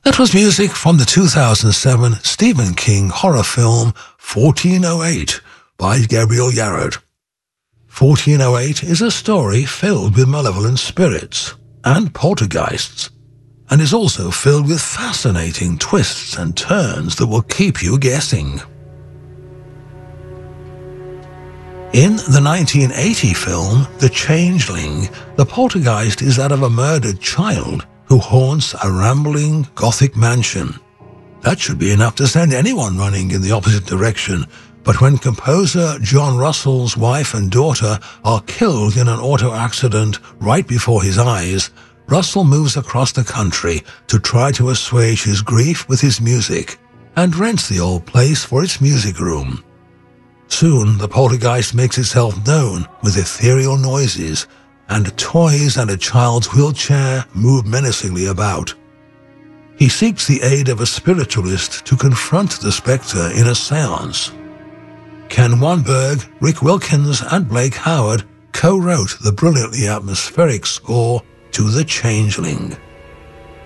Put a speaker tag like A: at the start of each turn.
A: That was music from the 2007 Stephen King horror film 1408 by Gabriel Yared. 1408 is a story filled with malevolent spirits and poltergeists, and is also filled with fascinating twists and turns that will keep you guessing. In the 1980 film The Changeling, the poltergeist is that of a murdered child who haunts a rambling Gothic mansion. That should be enough to send anyone running in the opposite direction, but when composer John Russell's wife and daughter are killed in an auto accident right before his eyes, Russell moves across the country to try to assuage his grief with his music, and rents the old place for its music room. Soon the poltergeist makes itself known with ethereal noises, and toys and a child's wheelchair move menacingly about. He seeks the aid of a spiritualist to confront the spectre in a seance. Ken Wanberg, Rick Wilkins, and Blake Howard co-wrote the brilliantly atmospheric score to The Changeling.